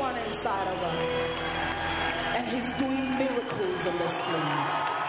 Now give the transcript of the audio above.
one inside of us. And he's doing miracles in this place.